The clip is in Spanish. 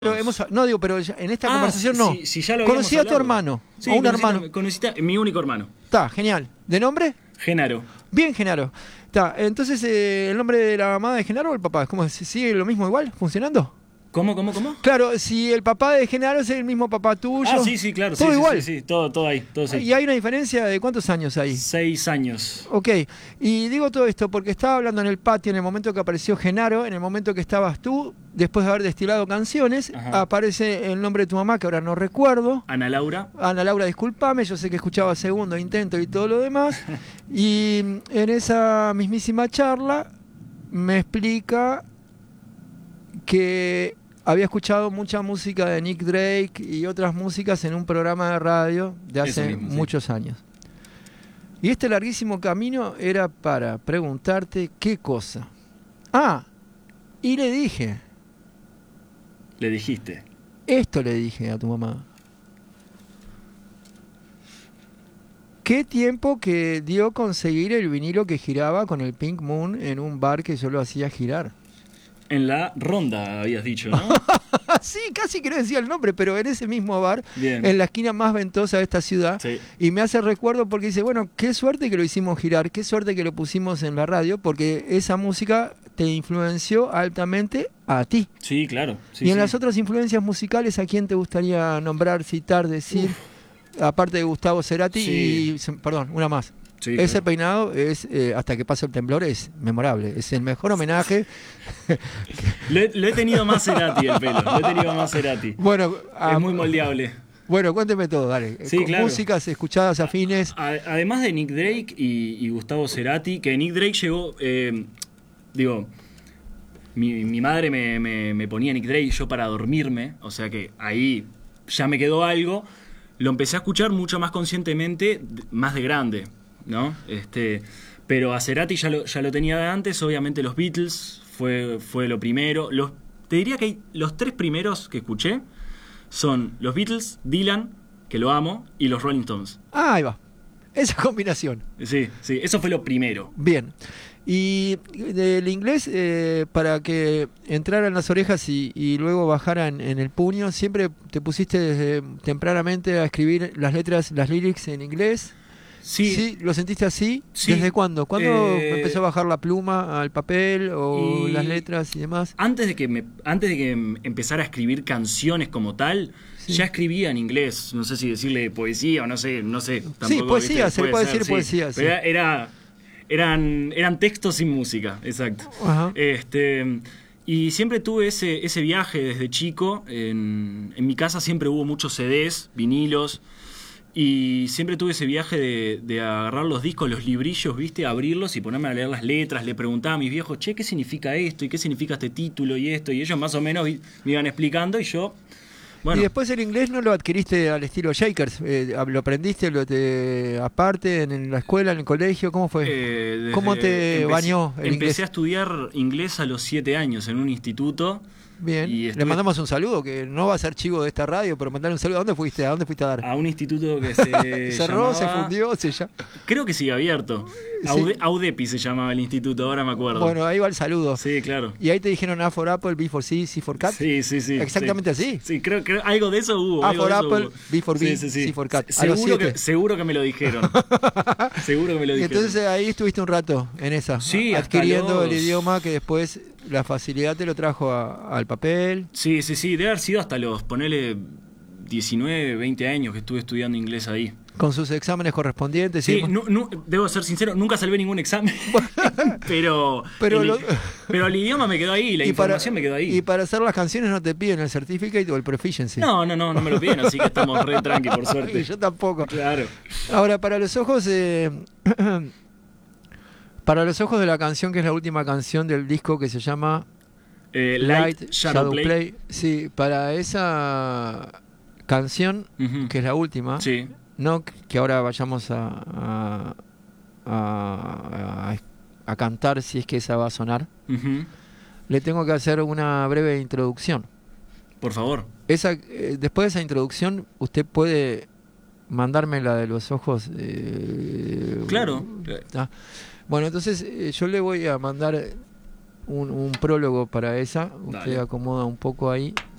Pero no digo, pero en esta conversación no. Si ya lo conocí a tu hablado. hermano, Sí, o un hermano. Conocí a mi único hermano. Está, genial. ¿De nombre? Genaro. Bien, Genaro. Está, entonces, ¿el nombre de la mamá de Genaro o el papá? ¿Cómo sigue lo mismo igual? ¿Funcionando? ¿Cómo? Claro, si el papá de Genaro es el mismo papá tuyo. Ah, sí, claro. Todo igual. Sí, todo ahí, todo sí. ¿Y hay una diferencia de cuántos años hay? 6 años. Ok, y digo todo esto porque estaba hablando en el patio en el momento que apareció Genaro, en el momento que estabas tú, después de haber destilado canciones, Ajá. aparece el nombre de tu mamá, que ahora no recuerdo. Ana Laura. Ana Laura, discúlpame, yo sé que escuchaba segundo intento y todo lo demás. Y en esa mismísima charla me explica que había escuchado mucha música de Nick Drake y otras músicas en un programa de radio de hace mismo, sí. muchos años. Y este larguísimo camino era para preguntarte qué cosa. Ah, y le dije, Le dijiste. esto le dije a tu mamá. ¿Qué tiempo que dio conseguir el vinilo que giraba con el Pink Moon en un bar que yo lo hacía girar? En la ronda habías dicho, ¿no? Sí, casi que no decía el nombre, pero en ese mismo bar, Bien. en la esquina más ventosa de esta ciudad. Sí. Y me hace recuerdo porque dice, bueno, qué suerte que lo hicimos girar, qué suerte que lo pusimos en la radio, porque esa música te influenció altamente a ti. Sí, claro. Sí, Y en sí. las otras influencias musicales, ¿a quién te gustaría nombrar, citar, decir? Aparte de Gustavo Cerati Sí. y, perdón, una más. Sí, Ese claro. peinado es, hasta que pase el temblor, es memorable. Es el mejor homenaje. Lo he tenido más Cerati el pelo. Lo he tenido más Cerati. Bueno, Es muy moldeable. bueno, cuénteme todo, dale. Sí, Con claro. músicas escuchadas afines. Además de Nick Drake y Gustavo Cerati, que Nick Drake llegó, mi madre me ponía Nick Drake yo para dormirme, o sea que ahí ya me quedó algo. Lo empecé a escuchar mucho más conscientemente, más de grande, ¿no? Pero a Cerati ya lo tenía de antes, obviamente los Beatles fue lo primero. Te diría que los 3 primeros que escuché son los Beatles, Dylan, que lo amo, y los Rolling Stones. Ah, ahí va. Esa combinación. Sí, eso fue lo primero. Bien. Y del inglés, para que entrara en las orejas y luego bajara en el puño, ¿siempre te pusiste desde tempranamente a escribir las letras, las lyrics en inglés? Sí. ¿Lo sentiste así? Sí. ¿Desde cuándo? ¿Cuándo empezó a bajar la pluma al papel o las letras y demás? Antes de que empezara a escribir canciones como tal, Sí. ya escribía en inglés. No sé si decirle poesía o no sé. Tampoco, Sí, poesía, ¿viste? se le puede decir sí. poesía, sí. Pero eran textos sin música, exacto. Ajá. Y siempre tuve ese viaje desde chico. En mi casa siempre hubo muchos CDs, vinilos. Y siempre tuve ese viaje de agarrar los discos, los librillos, ¿viste? Abrirlos y ponerme a leer las letras. Le preguntaba a mis viejos, che, ¿qué significa esto? ¿Y qué significa este título y esto? Y ellos más o menos me iban explicando y yo... Bueno, Y después el inglés no lo adquiriste al estilo Shakers, ¿lo aprendiste aparte en la escuela, en el colegio? ¿Cómo fue? ¿Cómo te bañó el inglés? Empecé a estudiar inglés a los 7 años en un instituto. Bien, Y le mandamos un saludo, que no va a ser chivo de esta radio, pero mandarle un saludo. ¿A dónde fuiste? ¿A dónde fuiste a dar? A un instituto que se ¿Cerró, llamaba... se fundió, Creo que sigue abierto. Sí. Audepi se llamaba el instituto, ahora me acuerdo. Bueno, ahí va el saludo. Sí, claro. Y ahí te dijeron A for Apple, B for C, C for Cat. Sí. Exactamente sí. así. Sí, creo algo de eso hubo. A for Apple, B for B, Sí. C for Cat. A los 7. Seguro que me lo dijeron. Seguro que me lo Y dijeron. entonces ahí estuviste un rato en esa, Sí, hasta adquiriendo el los- idioma que después la facilidad te lo trajo al papel. Sí. Debe haber sido hasta los, ponele, 19, 20 años que estuve estudiando inglés ahí. Con sus exámenes correspondientes. Sí, y debo ser sincero, nunca salvé ningún examen. pero Pero pero el idioma me quedó ahí, la información me quedó ahí. Y para hacer las canciones no te piden el certificate o el proficiency. No me lo piden, así que estamos re tranqui, por suerte. Y yo tampoco. Claro. Ahora, para los ojos para los ojos de la canción, que es la última canción del disco que se llama Light Shadow Play. Sí, para esa canción, Ujú. que es la última, Sí. no que ahora vayamos a cantar, si es que esa va a sonar, Ujú. le tengo que hacer una breve introducción. Por favor. Después de esa introducción, usted puede mandarme la de los ojos. Claro. Bueno, entonces yo le voy a mandar un prólogo para esa. Usted Dale. acomoda un poco ahí.